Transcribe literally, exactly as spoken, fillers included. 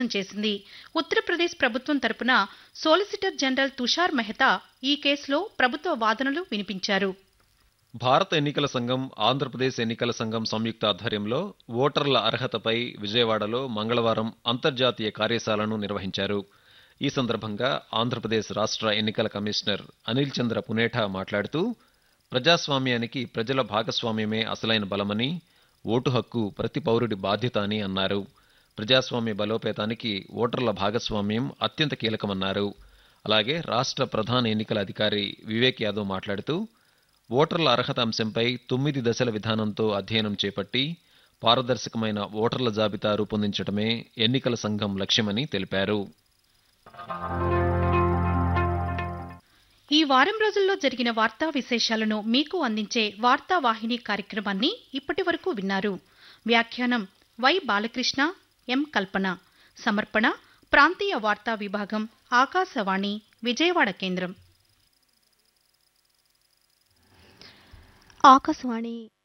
చేసింది. ఉత్తరప్రదేశ్ ప్రభుత్వం తరపున సోలిసిటర్ జనరల్ తుషార్ మెహతా ఈ కేసులో ప్రభుత్వ వాదనలు వినిపించారు. భారత ఎన్నికల సంఘం, ఆంధ్రప్రదేశ్ ఎన్నికల సంఘం సంయుక్త ఆధ్వర్యంలో ఓటర్ల అర్హతపై విజయవాడలో మంగళవారం అంతర్జాతీయ కార్యశాలను నిర్వహించారు. ఈ సందర్భంగా ఆంధ్రప్రదేశ్ రాష్ట్ర ఎన్నికల కమిషనర్ అనిల్ చంద్ర పునేఠా మాట్లాడుతూ, ప్రజాస్వామ్యానికి ప్రజల భాగస్వామ్యమే అసలైన బలమని, ఓటు హక్కు ప్రతి పౌరుడి బాధ్యత అని అన్నారు. ప్రజాస్వామ్య బలోపేతానికి ఓటర్ల భాగస్వామ్యం అత్యంత కీలకమన్నారు. అలాగే రాష్ట్ర ప్రధాన ఎన్నికల అధికారి వివేక్ యాదవ్ మాట్లాడుతూ, ఓటర్ల అర్హత అంశంపై తొమ్మిది దశల విధానంతో అధ్యయనం చేపట్టి పారదర్శకమైన ఓటర్ల జాబితా రూపొందించడమే ఎన్నికల సంఘం లక్ష్యమని తెలిపారు. ఈ వారం రోజుల్లో జరిగిన వార్తా విశేషాలను మీకు అందించే వార్తా వాహిని కార్యక్రమాన్ని ఇప్పటి వరకు విన్నారు. వ్యాఖ్యానం వై బాలకృష్ణ, ఎం కల్పన. సమర్పణ ప్రాంతీయ వార్తా విభాగం, ఆకాశవాణి విజయవాడ కేంద్రం. ఆకాశవాణి